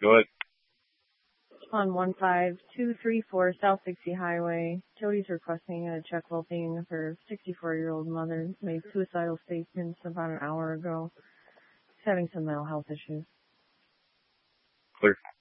Go ahead. On 15234 South 60 Highway, Jody's requesting a check well-being of her 64-year-old mother. Made suicidal statements about an hour ago. She's having some mental health issues. Clear.